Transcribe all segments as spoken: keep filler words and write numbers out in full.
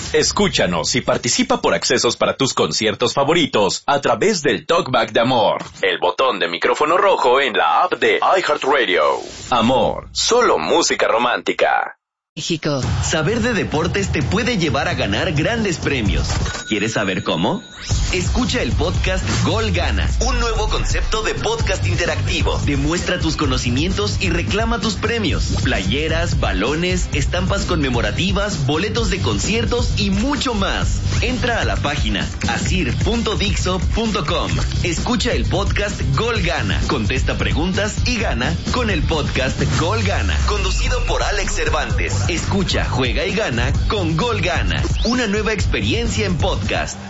Escúchanos y participa por accesos para tus conciertos favoritos a través del Talkback de Amor, el botón de micrófono rojo en la app de iHeartRadio. Amor, solo música romántica. México. Saber de deportes te puede llevar a ganar grandes premios. ¿Quieres saber cómo? Escucha el podcast Gol Gana, un nuevo concepto de podcast interactivo. Demuestra tus conocimientos y reclama tus premios. Playeras, balones, estampas conmemorativas, boletos de conciertos y mucho más. Entra a la página asir punto dixo punto com. Escucha el podcast Gol Gana. Contesta preguntas y gana con el podcast Gol Gana. Conducido por Alex Cervantes. Escucha, juega y gana con Gol Gana. Una nueva experiencia en podcast.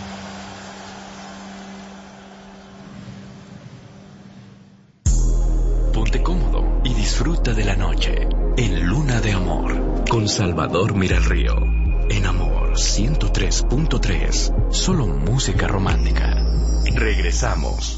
Ponte cómodo y disfruta de la noche en Luna de Amor con Salvador Miralrío. En Amor ciento tres punto tres. Solo música romántica. Regresamos.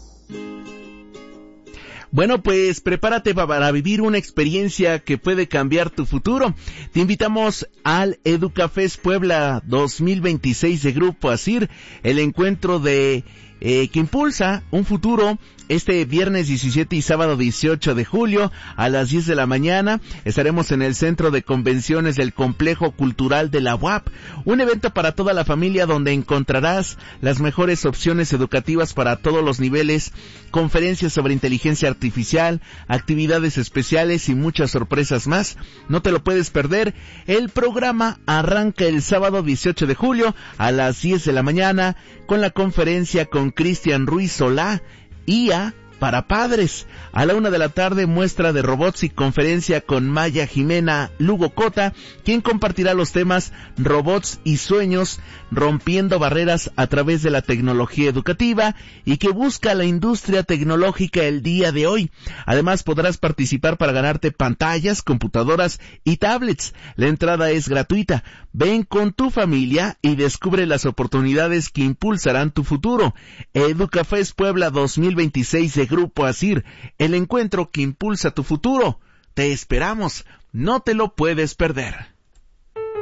Bueno, pues prepárate para vivir una experiencia que puede cambiar tu futuro. Te invitamos al Educafest Puebla dos mil veintiséis de Grupo Asir, el encuentro de eh, que impulsa un futuro. Este viernes diecisiete y sábado dieciocho de julio a las diez de la mañana estaremos en el Centro de Convenciones del Complejo Cultural de la U A P, un evento para toda la familia donde encontrarás las mejores opciones educativas para todos los niveles, conferencias sobre inteligencia artificial, actividades especiales y muchas sorpresas más. No te lo puedes perder. El programa arranca el sábado dieciocho de julio a las diez de la mañana con la conferencia con Cristian Ruiz Solá, I A para padres. A la una de la tarde, muestra de robots y conferencia con Maya Jimena Lugo Cota, quien compartirá los temas robots y sueños, rompiendo barreras a través de la tecnología educativa y que busca la industria tecnológica el día de hoy. Además, podrás participar para ganarte pantallas, computadoras y tablets. La entrada es gratuita. Ven con tu familia y descubre las oportunidades que impulsarán tu futuro. Educafest Puebla dos mil veintiséis de Grupo Asir, el encuentro que impulsa tu futuro. Te esperamos, no te lo puedes perder.